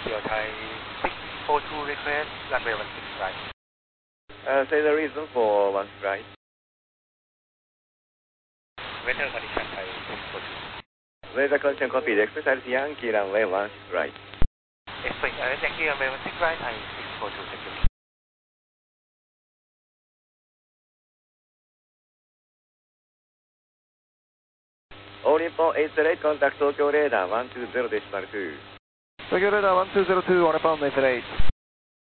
India Thai 642 request, runway 16 right. Say the reason for one flight. Weather condition Thai 642. Weather condition copied. Express Yankee runway 16 right. Express Yankee runway 16 right, Thai 642, thank you. All Nippon 88, contact Tokyo radar 120.2. Tokyo radar 1202, all Nippon 88.